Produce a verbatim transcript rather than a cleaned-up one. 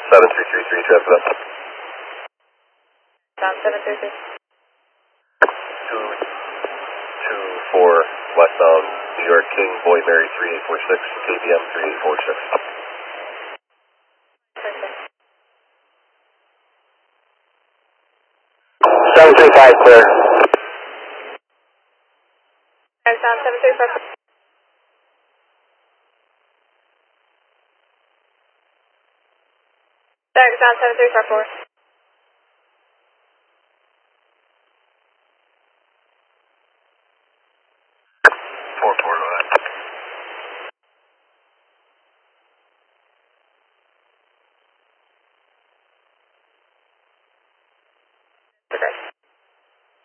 seven three three three, transfer up. Sound seven three three. two two four, westbound New York King, Boy Mary three eight four six, K B M three eight four six. seven three five, clear. Sound seven three five. Sound seven three five four.